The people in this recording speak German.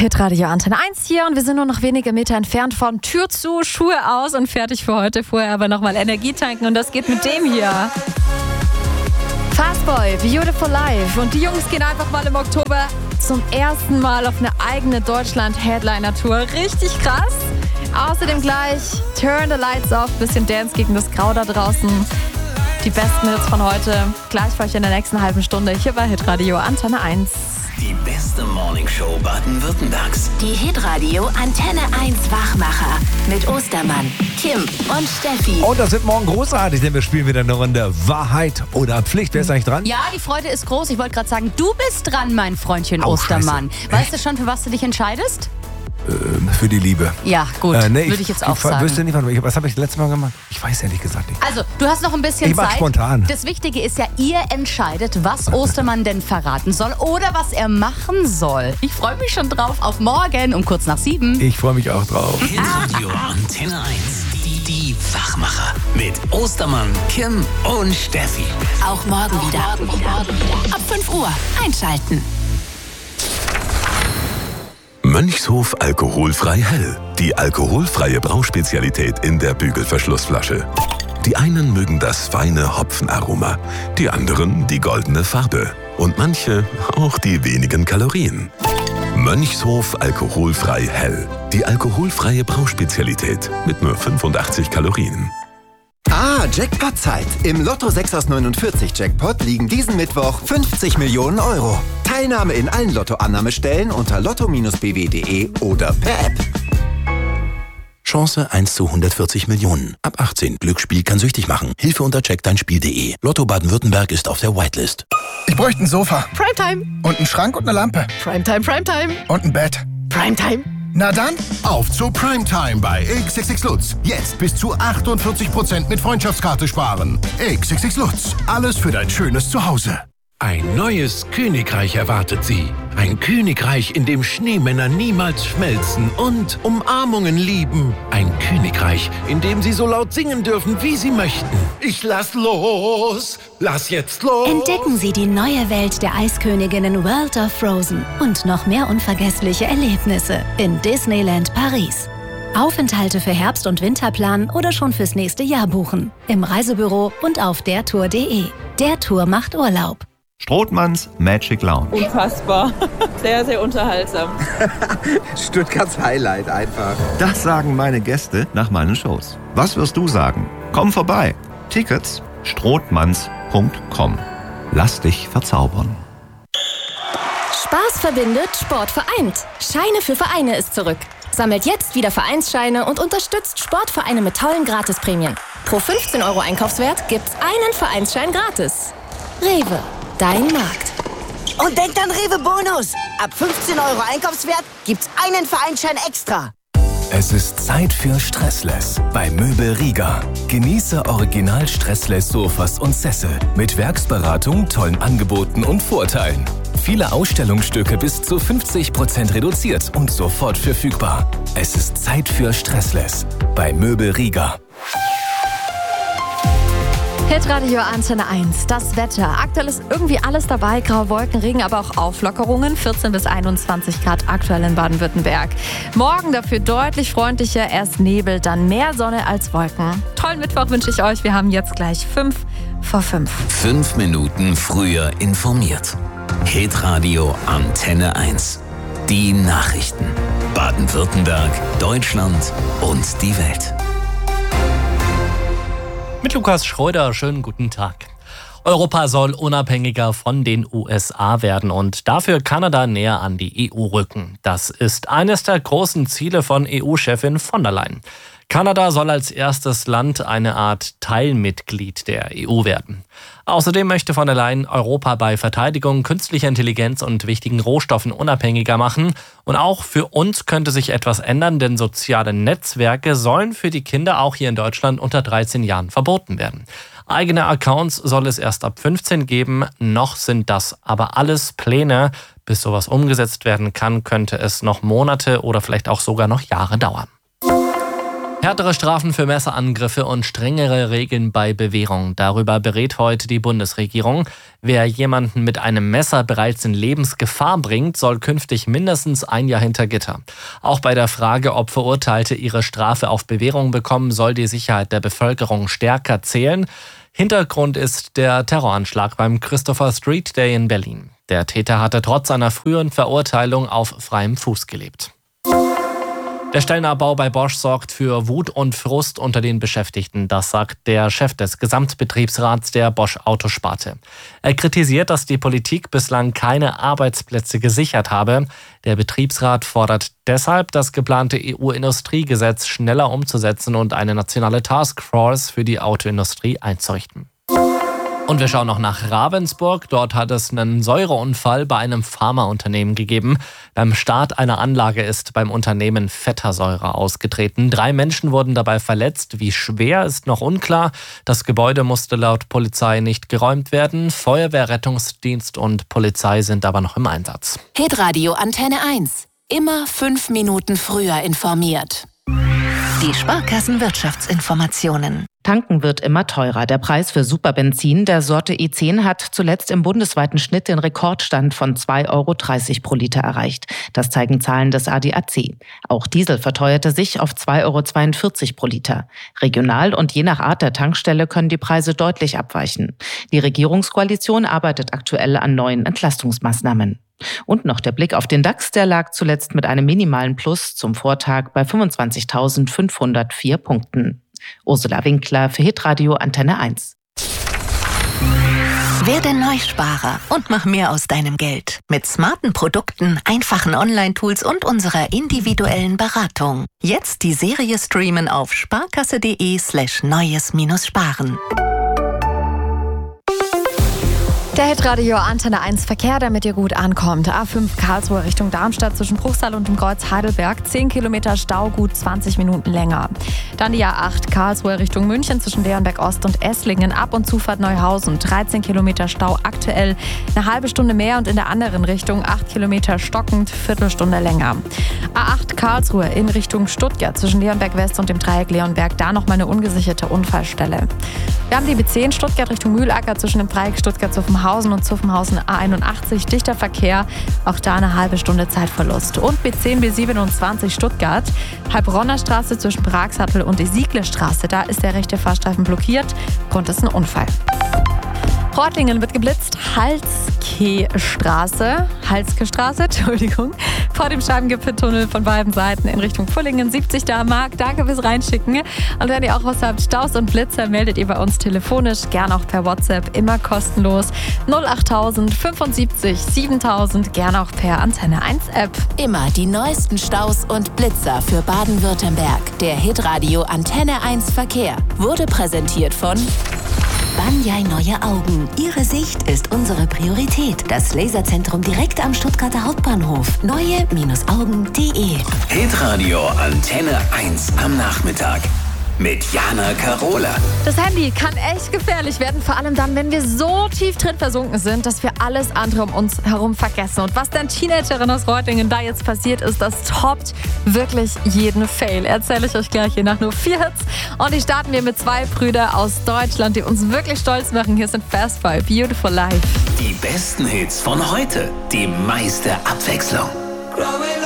Hitradio Antenne 1 hier und wir sind nur noch wenige Meter entfernt von Tür zu, Schuhe aus und fertig für heute. Vorher aber nochmal Energie tanken und das geht mit dem hier. Fastboy, Beautiful Life. Und die Jungs gehen einfach mal im Oktober zum ersten Mal auf eine eigene Deutschland-Headliner-Tour. Richtig krass. Außerdem gleich Turn the Lights Off, bisschen Dance gegen das Grau da draußen. Die besten Hits von heute gleich für euch in der nächsten halben Stunde hier bei Hitradio Antenne 1. Die beste Morningshow Baden-Württembergs. Die Hitradio Antenne 1 Wachmacher mit Ostermann, Kim und Steffi. Und das wird morgen großartig, denn wir spielen wieder eine Runde Wahrheit oder Pflicht. Wer ist eigentlich dran? Ja, die Freude ist groß. Ich wollte gerade sagen, du bist dran, mein Freundchen Ostermann. Scheiße. Weißt du schon, für was du dich entscheidest? Für die Liebe. Ja, gut. Nee, würde ich jetzt auch sagen. Wüsste nicht, was habe ich das letzte Mal gemacht? Ich weiß ehrlich gesagt nicht. Also, du hast noch ein bisschen Ich mach Zeit. spontan. Das Wichtige ist ja, ihr entscheidet, was Ostermann denn verraten soll oder was er machen soll. Ich freue mich schon drauf auf morgen um kurz nach 7. Ich freue mich auch drauf. Hitradio Antenne 1. Die Wachmacher. Mit Ostermann, Kim und Steffi. Auch morgen wieder. Ab 5 Uhr einschalten. Mönchshof alkoholfrei hell. Die alkoholfreie Brauspezialität in der Bügelverschlussflasche. Die einen mögen das feine Hopfenaroma, die anderen die goldene Farbe und manche auch die wenigen Kalorien. Mönchshof alkoholfrei hell. Die alkoholfreie Brauspezialität mit nur 85 Kalorien. Jackpot-Zeit. Im Lotto 6 aus 49 Jackpot liegen diesen Mittwoch 50 Millionen Euro. Teilnahme in allen Lotto-Annahmestellen unter lotto-bw.de oder per App. Chance 1 zu 140 Millionen. Ab 18. Glücksspiel kann süchtig machen. Hilfe unter checkdeinspiel.de. Lotto Baden-Württemberg ist auf der Whitelist. Ich bräuchte ein Sofa. Primetime. Und einen Schrank und eine Lampe. Primetime, Primetime. Und ein Bett. Primetime. Na dann, auf zu Primetime bei XXX Lutz. Jetzt bis zu 48% mit Freundschaftskarte sparen. XXX Lutz. Alles für dein schönes Zuhause. Ein neues Königreich erwartet Sie. Ein Königreich, in dem Schneemänner niemals schmelzen und Umarmungen lieben. Ein Königreich, in dem Sie so laut singen dürfen, wie Sie möchten. Ich lass los! Lass jetzt los! Entdecken Sie die neue Welt der Eisköniginnen World of Frozen und noch mehr unvergessliche Erlebnisse in Disneyland Paris. Aufenthalte für Herbst- und Winterplan oder schon fürs nächste Jahr buchen. Im Reisebüro und auf dertour.de. Der Tour macht Urlaub. Strothmanns Magic Lounge. Unfassbar. Sehr, sehr unterhaltsam. Stuttgarts Highlight einfach. Das sagen meine Gäste nach meinen Shows. Was wirst du sagen? Komm vorbei. Tickets strothmanns.com. Lass dich verzaubern. Spaß verbindet, Sport vereint. Scheine für Vereine ist zurück. Sammelt jetzt wieder Vereinsscheine und unterstützt Sportvereine mit tollen Gratisprämien. Pro 15 € Einkaufswert gibt's einen Vereinsschein gratis. Rewe. Dein Markt. Und denkt an Rewe Bonus. Ab 15 € Einkaufswert gibt's einen Vereinsschein extra. Es ist Zeit für Stressless bei Möbel Riga. Genieße original Stressless Sofas und Sessel mit Werksberatung, tollen Angeboten und Vorteilen. Viele Ausstellungsstücke bis zu 50% reduziert und sofort verfügbar. Es ist Zeit für Stressless bei Möbel Riga. Hitradio Antenne 1, das Wetter. Aktuell ist irgendwie alles dabei, graue Wolken, Regen, aber auch Auflockerungen. 14 bis 21 Grad aktuell in Baden-Württemberg. Morgen dafür deutlich freundlicher, erst Nebel, dann mehr Sonne als Wolken. Tollen Mittwoch wünsche ich euch. Wir haben jetzt gleich 5 vor 5. 5 Minuten früher informiert. Hitradio Antenne 1. Die Nachrichten. Baden-Württemberg, Deutschland und die Welt. Mit Lukas Schröder, schönen guten Tag. Europa soll unabhängiger von den USA werden und dafür Kanada näher an die EU rücken. Das ist eines der großen Ziele von EU-Chefin von der Leyen. Kanada soll als erstes Land eine Art Teilmitglied der EU werden. Außerdem möchte von der Leyen Europa bei Verteidigung, künstlicher Intelligenz und wichtigen Rohstoffen unabhängiger machen. Und auch für uns könnte sich etwas ändern, denn soziale Netzwerke sollen für die Kinder auch hier in Deutschland unter 13 Jahren verboten werden. Eigene Accounts soll es erst ab 15 geben. Noch sind das aber alles Pläne. Bis sowas umgesetzt werden kann, könnte es noch Monate oder vielleicht auch sogar noch Jahre dauern. Härtere Strafen für Messerangriffe und strengere Regeln bei Bewährung. Darüber berät heute die Bundesregierung. Wer jemanden mit einem Messer bereits in Lebensgefahr bringt, soll künftig mindestens 1 Jahr hinter Gitter. Auch bei der Frage, ob Verurteilte ihre Strafe auf Bewährung bekommen, soll die Sicherheit der Bevölkerung stärker zählen. Hintergrund ist der Terroranschlag beim Christopher Street Day in Berlin. Der Täter hatte trotz seiner früheren Verurteilung auf freiem Fuß gelebt. Der Stellenabbau bei Bosch sorgt für Wut und Frust unter den Beschäftigten. Das sagt der Chef des Gesamtbetriebsrats der Bosch Autosparte. Er kritisiert, dass die Politik bislang keine Arbeitsplätze gesichert habe. Der Betriebsrat fordert deshalb, das geplante EU-Industriegesetz schneller umzusetzen und eine nationale Taskforce für die Autoindustrie einzurichten. Und wir schauen noch nach Ravensburg. Dort hat es einen Säureunfall bei einem Pharmaunternehmen gegeben. Beim Start einer Anlage ist beim Unternehmen Fettersäure ausgetreten. 3 Menschen wurden dabei verletzt. Wie schwer ist noch unklar. Das Gebäude musste laut Polizei nicht geräumt werden. Feuerwehr, Rettungsdienst und Polizei sind aber noch im Einsatz. Hitradio Antenne 1. Immer 5 Minuten früher informiert. Die Sparkassenwirtschaftsinformationen. Tanken wird immer teurer. Der Preis für Superbenzin der Sorte E10 hat zuletzt im bundesweiten Schnitt den Rekordstand von 2,30 € pro Liter erreicht. Das zeigen Zahlen des ADAC. Auch Diesel verteuerte sich auf 2,42 € pro Liter. Regional und je nach Art der Tankstelle können die Preise deutlich abweichen. Die Regierungskoalition arbeitet aktuell an neuen Entlastungsmaßnahmen. Und noch der Blick auf den DAX, der lag zuletzt mit einem minimalen Plus zum Vortag bei 25.504 Punkten. Ursula Winkler für Hitradio Antenne 1. Werde Neusparer und mach mehr aus deinem Geld. Mit smarten Produkten, einfachen Online-Tools und unserer individuellen Beratung. Jetzt die Serie streamen auf sparkasse.de/neues-sparen. Der Hitradio Antenne 1 Verkehr, damit ihr gut ankommt. A5 Karlsruhe Richtung Darmstadt zwischen Bruchsal und dem Kreuz Heidelberg. 10 Kilometer Stau, gut 20 Minuten länger. Dann die A8 Karlsruhe Richtung München zwischen Leonberg Ost und Esslingen. Ab- und Zufahrt Neuhausen. 13 Kilometer Stau aktuell. Eine halbe Stunde mehr und in der anderen Richtung 8 Kilometer stockend, Viertelstunde länger. A8 Karlsruhe in Richtung Stuttgart zwischen Leonberg West und dem Dreieck Leonberg. Da nochmal eine ungesicherte Unfallstelle. Wir haben die B10 Stuttgart Richtung Mühlacker zwischen dem Dreieck Stuttgart-Zuffenhausen und Zuffenhausen A81, dichter Verkehr, auch da eine halbe Stunde Zeitverlust. Und B10, B27 Stuttgart, Heilbronner Straße zwischen Bragsattel und die Sieglerstraße, da ist der rechte Fahrstreifen blockiert, Grund ist ein Unfall. Reutlingen wird geblitzt, Halske-Straße, vor dem Scheibengipfeltunnel von beiden Seiten in Richtung Pullingen, 70 da Mark. Danke fürs Reinschicken. Und wenn ihr auch was habt, Staus und Blitzer, meldet ihr bei uns telefonisch, gern auch per WhatsApp, immer kostenlos. 08000 75 7000, gern auch per Antenne 1 App. Immer die neuesten Staus und Blitzer für Baden-Württemberg. Der Hitradio Antenne 1 Verkehr wurde präsentiert von Banyai Neue Augen. Ihre Sicht ist unsere Priorität. Das Laserzentrum direkt am Stuttgarter Hauptbahnhof. Neue-Augen.de. Hitradio Antenne 1 am Nachmittag. Mit Jana Karola. Das Handy kann echt gefährlich werden, vor allem dann, wenn wir so tief drin versunken sind, dass wir alles andere um uns herum vergessen. Und was der Teenagerin aus Reutlingen da jetzt passiert ist, das toppt wirklich jeden Fail. Erzähle ich euch gleich hier nach nur 4 Hits. Und die starten wir mit 2 Brüdern aus Deutschland, die uns wirklich stolz machen. Hier sind Fast Five, Beautiful Life. Die besten Hits von heute. Die meiste Abwechslung.